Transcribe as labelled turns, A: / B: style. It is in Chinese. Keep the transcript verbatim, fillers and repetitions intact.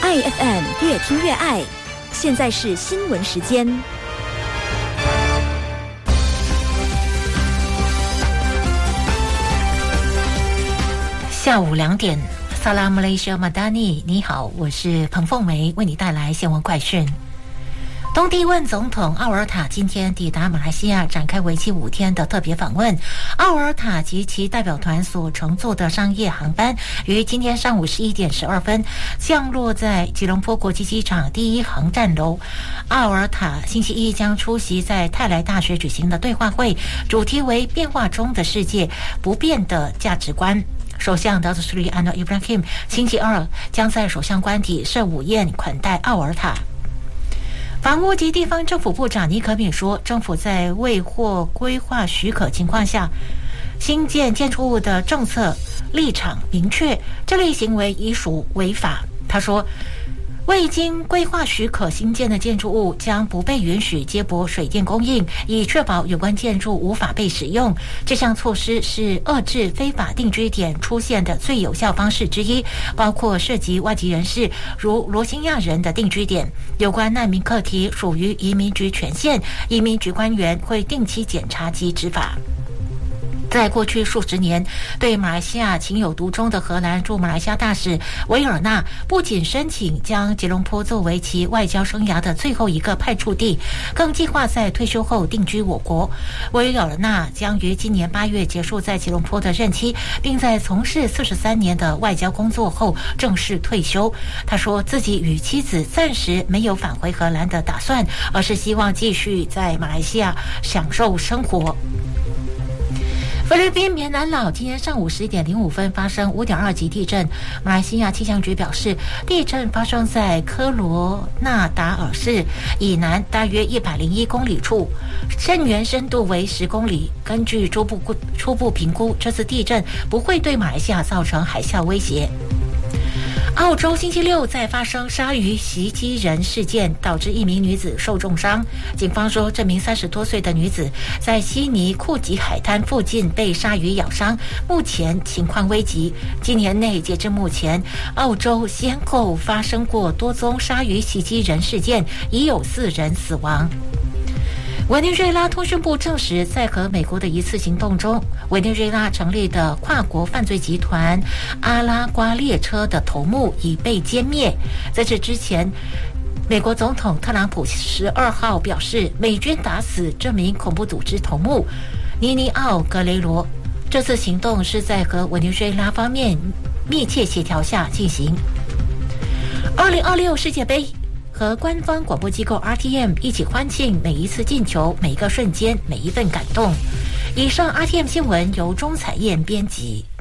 A: 爱 F M 越听越爱，现在是新闻时间。
B: 下午两点，萨拉姆雷西马达尼，你好，我是彭凤梅，为你带来新闻快讯。东帝汶总统奥尔塔今天抵达马来西亚，展开为期五天的特别访问。奥尔塔及其代表团所乘坐的商业航班于今天上午十一点十二分降落在吉隆坡国际机场第一航站楼。奥尔塔星期一将出席在泰来大学举行的对话会，主题为变化中的世界，不变的价值观。首相达祖斯里安诺伊布拉希姆星期二将在首相官邸设午宴款待奥尔塔。房屋及地方政府部长尼可敏说，政府在未获规划许可情况下新建建筑物的政策立场明确，这类行为已属违法。他说，未经规划许可新建的建筑物将不被允许接驳水电供应，以确保有关建筑无法被使用。这项措施是遏制非法定居点出现的最有效方式之一，包括涉及外籍人士，如罗兴亚人的定居点。有关难民课题属于移民局权限，移民局官员会定期检查及执法。在过去数十年，对马来西亚情有独钟的荷兰驻马来西亚大使维尔纳不仅申请将吉隆坡作为其外交生涯的最后一个派驻地，更计划在退休后定居我国。维尔纳将于今年八月结束在吉隆坡的任期，并在从事四十三年的外交工作后正式退休。他说自己与妻子暂时没有返回荷兰的打算，而是希望继续在马来西亚享受生活。菲律宾棉兰老今天上午十一点零五分发生五点二级地震。马来西亚气象局表示，地震发生在科罗纳达尔市以南大约一百零一公里处，震源深度为十公里。根据初步初步评估，这次地震不会对马来西亚造成海啸威胁。澳洲星期六再发生鲨鱼袭击人事件，导致一名女子受重伤。警方说，这名三十多岁的女子在悉尼库吉海滩附近被鲨鱼咬伤，目前情况危急。今年内截至目前，澳洲先后发生过多宗鲨鱼袭击人事件，已有四人死亡。委内瑞拉通讯部证实，在和美国的一次行动中，委内瑞拉成立的跨国犯罪集团阿拉瓜列车的头目已被歼灭。在这之前，美国总统特朗普十二号表示，美军打死这名恐怖组织头目尼尼奥格雷罗。这次行动是在和委内瑞拉方面密切协调下进行。二零二六世界杯和官方广播机构 R T M 一起欢庆每一次进球、每一个瞬间、每一份感动。以上 R T M 新闻由钟彩燕编辑。